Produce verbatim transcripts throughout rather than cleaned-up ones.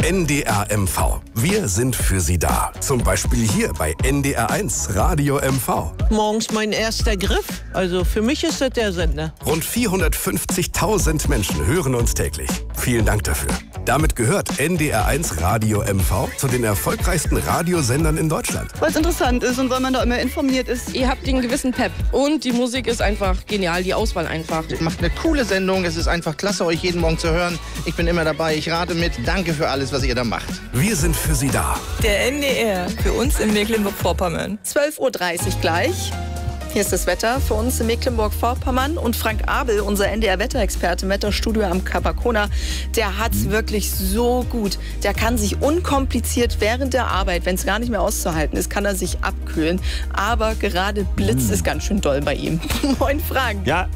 N D R M V. Wir sind für Sie da. Zum Beispiel hier bei N D R eins Radio M V. Morgens mein erster Griff. Also für mich ist das der Sender. Rund vierhundertfünfzigtausend Menschen hören uns täglich. Vielen Dank dafür. Damit gehört N D R eins Radio M V zu den erfolgreichsten Radiosendern in Deutschland. Weil es interessant ist und weil man da immer informiert ist. Ihr habt den gewissen Pep und die Musik ist einfach genial, die Auswahl einfach. Macht eine coole Sendung, es ist einfach klasse, euch jeden Morgen zu hören. Ich bin immer dabei, ich rate mit. Danke für alles, was ihr da macht. Wir sind für Sie da. Der N D R, für uns in Mecklenburg-Vorpommern. zwölf Uhr dreißig gleich. Hier ist das Wetter für uns in Mecklenburg-Vorpommern. Und Frank Abel, unser N D R-Wetterexperte im Wetterstudio am Capacona, der hat es mhm. wirklich so gut. Der kann sich unkompliziert während der Arbeit, wenn es gar nicht mehr auszuhalten ist, kann er sich abkühlen. Aber gerade blitzt mhm. es ganz schön doll bei ihm. Moin Frank. Ja.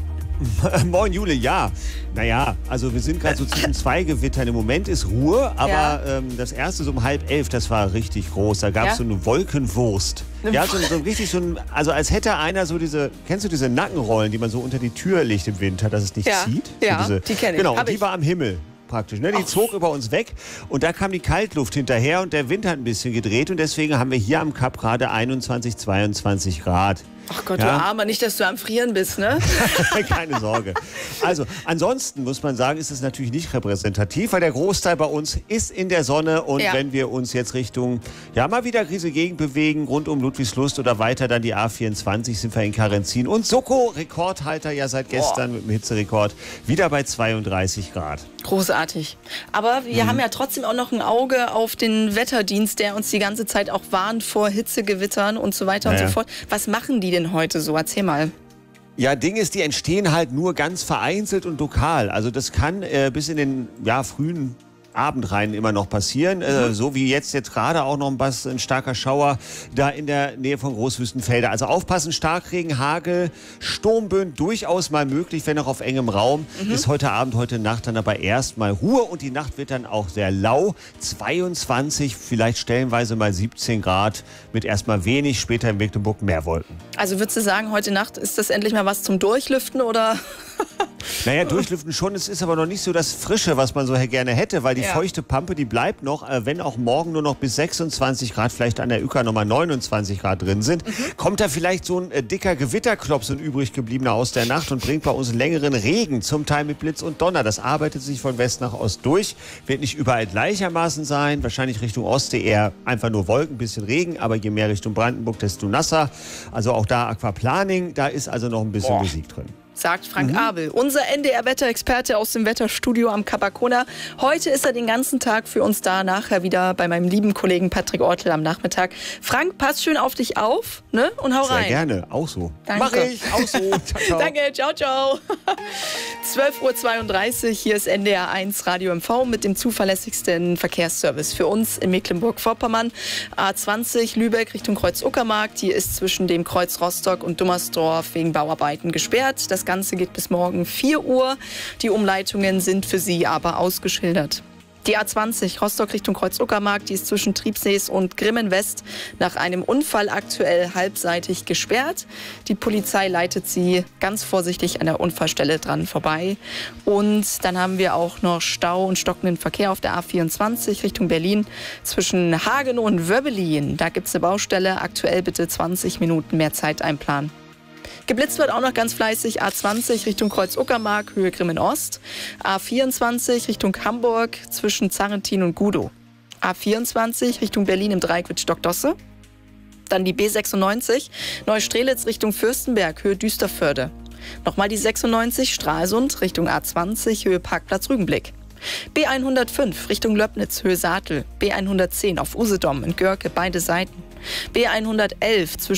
Moin Jule, ja. Naja, also wir sind gerade so zwischen zwei Gewittern. Im Moment ist Ruhe, aber ja. ähm, das erste so um halb elf, das war richtig groß. Da gab es ja? so eine Wolkenwurst. Eine ja, so, so richtig so ein, also als hätte einer so diese, kennst du diese Nackenrollen, die man so unter die Tür legt im Winter, dass es nicht ja. zieht? Ja, so diese, die kenne ich. Genau, und Hab die ich. war am Himmel. Praktisch, ne? Die Ach. zog über uns weg und da kam die Kaltluft hinterher und der Wind hat ein bisschen gedreht und deswegen haben wir hier am Kap gerade einundzwanzig, zweiundzwanzig Grad. Ach Gott, ja? du Armer, nicht, dass du am Frieren bist, ne? Keine Sorge. Also, ansonsten muss man sagen, ist es natürlich nicht repräsentativ, weil der Großteil bei uns ist in der Sonne und ja. wenn wir uns jetzt Richtung, ja, mal wieder diese Gegend bewegen, rund um Ludwigslust oder weiter dann die A vierundzwanzig, sind wir in Karenzin und Soko, Rekordhalter ja seit gestern Boah. mit dem Hitzerekord, wieder bei zweiunddreißig Grad. Großartig. Aber wir mhm. haben ja trotzdem auch noch ein Auge auf den Wetterdienst, der uns die ganze Zeit auch warnt vor Hitzegewittern und so weiter naja. und so fort. Was machen die denn heute so? Erzähl mal. Ja, Ding ist, die entstehen halt nur ganz vereinzelt und lokal. Also das kann äh, bis in den ja, frühen Abend rein immer noch passieren, mhm. äh, so wie jetzt jetzt gerade auch noch ein, Bass, ein starker Schauer da in der Nähe von Großwüstenfelder. Also aufpassen, Starkregen, Hagel, Sturmböen durchaus mal möglich, wenn auch auf engem Raum. Mhm. Ist heute Abend, heute Nacht dann aber erstmal Ruhe und die Nacht wird dann auch sehr lau. zweiundzwanzig, vielleicht stellenweise mal siebzehn Grad mit erstmal wenig, später in Mecklenburg mehr Wolken. Also würdest du sagen, heute Nacht ist das endlich mal was zum Durchlüften oder? Naja, durchlüften schon. Es ist aber noch nicht so das Frische, was man so gerne hätte, weil die ja. feuchte Pampe, die bleibt noch, äh, wenn auch morgen nur noch bis sechsundzwanzig Grad, vielleicht an der Ücker nochmal neunundzwanzig Grad drin sind, mhm. kommt da vielleicht so ein äh, dicker Gewitterklops, so ein übrig gebliebener aus der Nacht und bringt bei uns einen längeren Regen, zum Teil mit Blitz und Donner. Das arbeitet sich von West nach Ost durch, wird nicht überall gleichermaßen sein, wahrscheinlich Richtung Ostsee eher einfach nur Wolken, bisschen Regen, aber je mehr Richtung Brandenburg, desto nasser. Also auch da Aquaplaning, da ist also noch ein bisschen Boah. Musik drin. Sagt Frank mhm. Abel, unser N D R-Wetterexperte aus dem Wetterstudio am Capacona. Heute ist er den ganzen Tag für uns da, nachher wieder bei meinem lieben Kollegen Patrick Ortel am Nachmittag. Frank, pass schön auf dich auf, ne? Und hau Sehr rein. Sehr gerne, auch so. Danke. Mach ich, auch so. Ciao, ciao. Danke, ciao, ciao. zwölf Uhr zweiunddreißig, hier ist N D R eins Radio M V mit dem zuverlässigsten Verkehrsservice für uns in Mecklenburg-Vorpommern. A zwanzig Lübeck Richtung Kreuz Uckermark, die ist zwischen dem Kreuz Rostock und Dummersdorf wegen Bauarbeiten gesperrt. Das Ganze geht bis morgen vier Uhr. Die Umleitungen sind für Sie aber ausgeschildert. Die A zwanzig Rostock Richtung Kreuz Uckermark, die ist zwischen Triebsees und Grimmen West nach einem Unfall aktuell halbseitig gesperrt. Die Polizei leitet sie ganz vorsichtig an der Unfallstelle dran vorbei. Und dann haben wir auch noch Stau und stockenden Verkehr auf der A vierundzwanzig Richtung Berlin zwischen Hagenow und Wöbbelin. Da gibt es eine Baustelle. Aktuell bitte zwanzig Minuten mehr Zeit einplanen. Geblitzt wird auch noch ganz fleißig A zwanzig Richtung Kreuz Uckermark, Höhe Grimmen Ost. A vierundzwanzig Richtung Hamburg zwischen Zarrentin und Gudow. A vierundzwanzig Richtung Berlin im Dreieck Wittstock-Dosse. Dann die B sechsundneunzig Neustrelitz Richtung Fürstenberg, Höhe Düsterförde. Nochmal die sechsundneunzig Stralsund Richtung A zwanzig, Höhe Parkplatz Rügenblick. B hundertfünf Richtung Löbnitz, Höhe Saatel. B hundertzehn auf Usedom in Görke, beide Seiten. B hundertelf zwischen